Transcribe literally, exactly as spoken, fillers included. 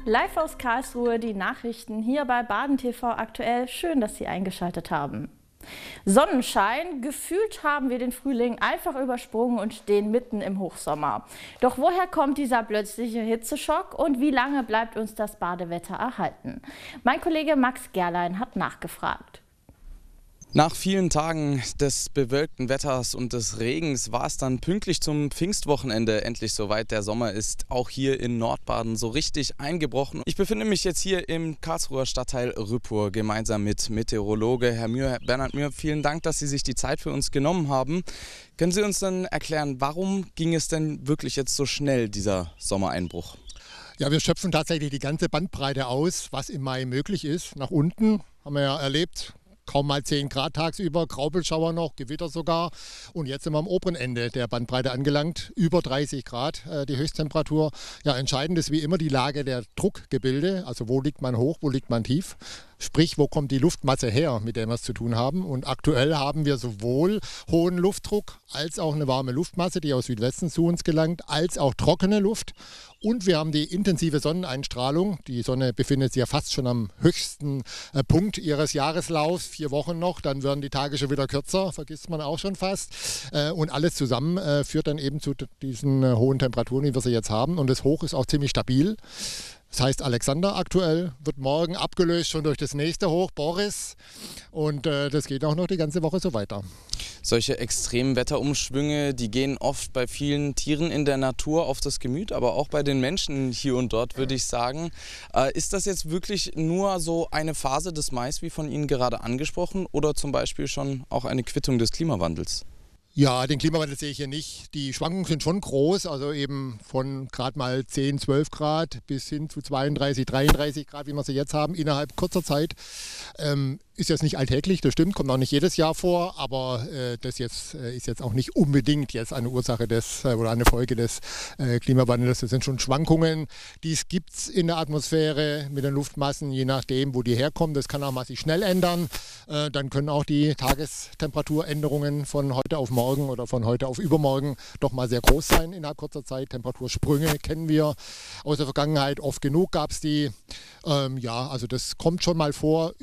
Live aus Karlsruhe die Nachrichten hier bei Baden T V aktuell. Schön, dass Sie eingeschaltet haben. Sonnenschein, gefühlt haben wir den Frühling einfach übersprungen und stehen mitten im Hochsommer. Doch woher kommt dieser plötzliche Hitzeschock und wie lange bleibt uns das Badewetter erhalten? Mein Kollege Max Gerlein hat nachgefragt. Nach vielen Tagen des bewölkten Wetters und des Regens war es dann pünktlich zum Pfingstwochenende endlich soweit. Der Sommer ist auch hier in Nordbaden so richtig eingebrochen. Ich befinde mich jetzt hier im Karlsruher Stadtteil Rüppur gemeinsam mit Meteorologe Herr Mühr. Herr Bernhard Mühr, vielen Dank, dass Sie sich die Zeit für uns genommen haben. Können Sie uns dann erklären, warum ging es denn wirklich jetzt so schnell, dieser Sommereinbruch? Ja, wir schöpfen tatsächlich die ganze Bandbreite aus, was im Mai möglich ist. Nach unten haben wir ja erlebt, kaum mal zehn Grad tagsüber, Graupelschauer noch, Gewitter sogar. Und jetzt sind wir am oberen Ende der Bandbreite angelangt, über dreißig Grad äh, die Höchsttemperatur. Ja, entscheidend ist wie immer die Lage der Druckgebilde, also wo liegt man hoch, wo liegt man tief. Sprich, wo kommt die Luftmasse her, mit der wir es zu tun haben. Und aktuell haben wir sowohl hohen Luftdruck als auch eine warme Luftmasse, die aus Südwesten zu uns gelangt, als auch trockene Luft. Und wir haben die intensive Sonneneinstrahlung. Die Sonne befindet sich ja fast schon am höchsten äh, Punkt ihres Jahreslaufs. Vier Wochen noch, dann werden die Tage schon wieder kürzer, vergisst man auch schon fast. Äh, und alles zusammen äh, führt dann eben zu diesen äh, hohen Temperaturen, wie wir sie jetzt haben. Und das Hoch ist auch ziemlich stabil. Das heißt, Alexander aktuell wird morgen abgelöst schon durch das nächste Hoch, Boris. Und äh, das geht auch noch die ganze Woche so weiter. Solche extremen Wetterumschwünge, die gehen oft bei vielen Tieren in der Natur auf das Gemüt, aber auch bei den Menschen hier und dort, würde ich sagen. Äh, ist das jetzt wirklich nur so eine Phase des Mais, wie von Ihnen gerade angesprochen, oder zum Beispiel schon auch eine Quittung des Klimawandels? Ja, den Klimawandel sehe ich hier nicht. Die Schwankungen sind schon groß, also eben von gerade mal zehn, zwölf Grad bis hin zu zweiunddreißig, dreiunddreißig Grad, wie wir sie jetzt haben, innerhalb kurzer Zeit. Ähm, ist jetzt nicht alltäglich, das stimmt, kommt auch nicht jedes Jahr vor, aber äh, das jetzt, äh, ist jetzt auch nicht unbedingt jetzt eine Ursache des äh, oder eine Folge des äh, Klimawandels. Das sind schon Schwankungen, die es gibt in der Atmosphäre mit den Luftmassen, je nachdem, wo die herkommen. Das kann auch massiv schnell ändern. Äh, dann können auch die Tagestemperaturänderungen von heute auf morgen oder von heute auf übermorgen doch mal sehr groß sein innerhalb kurzer Zeit. Temperatursprünge kennen wir aus der Vergangenheit, oft genug gab es die. Ähm, ja, also das kommt schon mal vor.